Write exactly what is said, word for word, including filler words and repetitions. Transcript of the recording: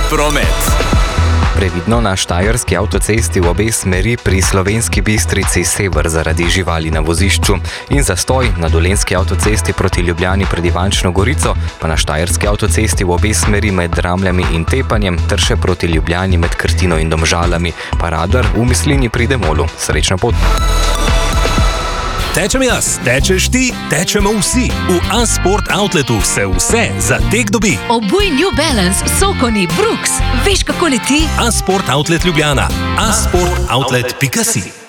promet. Previdno na štajerski avtocesti v obe smeri pri Slovenski Bistrici sever zaradi živali na vozišču in zastoj na dolenjski avtocesti proti Ljubljani pred Ivančno Gorico, pa na štajerski avtocesti v obe smeri med Dramljami in Tepanjem ter še proti Ljubljani med Krtino in Domžalami, pa radar v Mislinji pri Demolu. Srečno pot! Tečem jaz, tečeš ti, tečemo vsi. V A-Sport Outletu se vse za tek dobi. Obuj New Balance, Sokoni, Brooks. Veš, kako leti? A-Sport Outlet Ljubljana. a sport outlet pika si